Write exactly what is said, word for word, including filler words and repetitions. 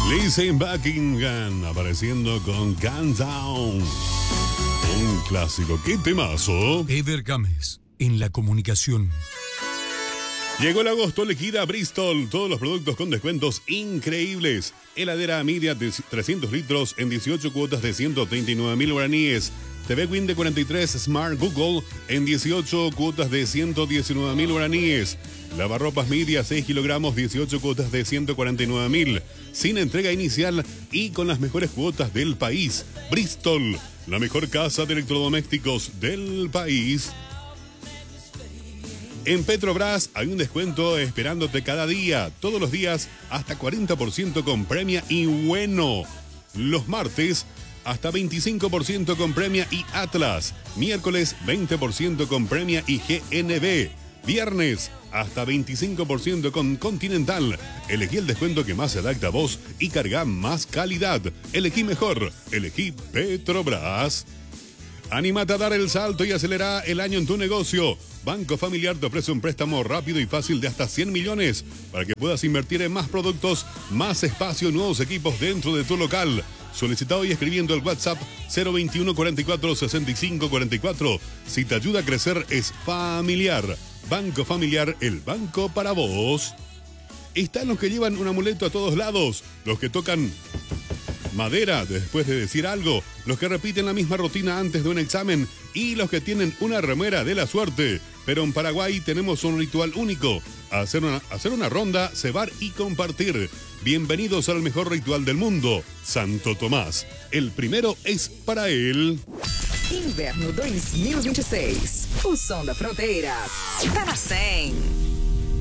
Lindsey Buckingham apareciendo con Guns Down. Un clásico. ¿Qué temazo? Ever Gámez, en la comunicación. Llegó el agosto, liquida Bristol. Todos los productos con descuentos increíbles. Heladera Media de trescientos litros en dieciocho cuotas de ciento treinta y nueve mil guaraníes. T V Win de cuarenta y tres Smart Google en dieciocho cuotas de ciento diecinueve mil guaraníes. Lavarropas Media seis kilogramos, dieciocho cuotas de ciento cuarenta y nueve mil. Sin entrega inicial y con las mejores cuotas del país. Bristol, la mejor casa de electrodomésticos del país. En Petrobras hay un descuento esperándote cada día. Todos los días hasta cuarenta por ciento con premia y bueno. Los martes hasta veinticinco por ciento con premia y Atlas. Miércoles veinte por ciento con premia y G N B. Viernes hasta veinticinco por ciento con Continental. Elegí el descuento que más se adapta a vos y carga más calidad. Elegí mejor. Elegí Petrobras. Anímate a dar el salto y acelera el año en tu negocio. Banco Familiar te ofrece un préstamo rápido y fácil de hasta cien millones para que puedas invertir en más productos, más espacio, nuevos equipos dentro de tu local. Solicita hoy escribiendo el WhatsApp cero veintiuno cuarenta y cuatro sesenta y cinco cuarenta y cuatro. Si te ayuda a crecer es Familiar. Banco Familiar, el banco para vos. Están los que llevan un amuleto a todos lados, los que tocan madera después de decir algo, los que repiten la misma rutina antes de un examen y los que tienen una remera de la suerte. Pero en Paraguay tenemos un ritual único: hacer una, hacer una ronda, cebar y compartir. Bienvenidos al mejor ritual del mundo, Santo Tomás. El primero es para él. Inverno dois mil e vinte e seis. O som da fronteira tá na cem.